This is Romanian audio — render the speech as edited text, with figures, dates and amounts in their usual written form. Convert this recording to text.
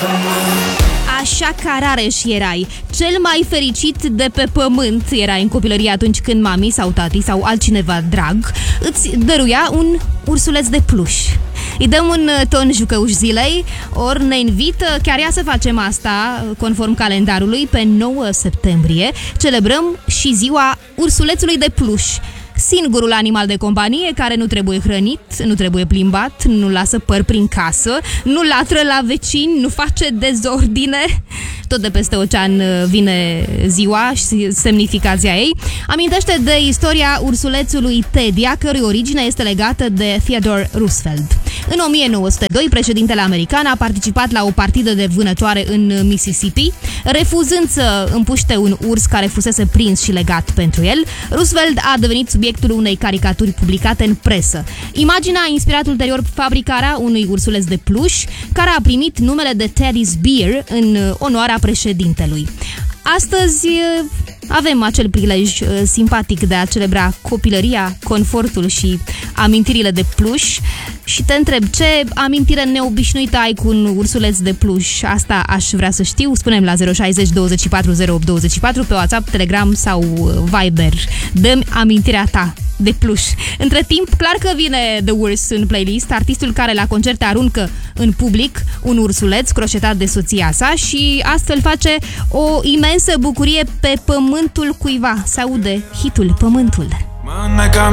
Așa ca Rareș erai, cel mai fericit de pe pământ erai în copilărie atunci când mami sau tati sau altcineva drag îți dăruia un ursuleț de pluș. Îi dăm un ton jucăuș zilei, ori ne invită chiar ea să facem asta, conform calendarului, pe 9 septembrie. Celebrăm și ziua ursulețului de pluș. Singurul animal de companie care nu trebuie hrănit, nu trebuie plimbat, nu lasă păr prin casă, nu latră la vecini, nu face dezordine. Tot de peste ocean vine ziua și semnificația ei. Amintește de istoria ursulețului Teddy, a cărui origine este legată de Theodore Roosevelt. În 1902, președintele american a participat la o partidă de vânătoare în Mississippi, refuzând să împuște un urs care fusese prins și legat pentru el. Roosevelt a devenit subiectul unei caricaturi publicate în presă. Imaginea a inspirat ulterior fabricarea unui ursuleț de pluș, care a primit numele de Teddy's Bear în onoarea președintelui. Astăzi avem acel prilej simpatic de a celebra copilăria, confortul și amintirile de pluș și te întreb, ce amintire neobișnuită ai cu un ursuleț de pluș? Asta aș vrea să știu. Spune-mi la 060 24 08 24 pe WhatsApp, Telegram sau Viber. Dă-mi amintirea ta de pluș. Între timp, clar că vine The Urs în playlist, artistul care la concerte aruncă în public un ursuleț croșetat de soția sa și astfel face o imensă bucurie pe pământul cuiva. Se aude hitul Pământul.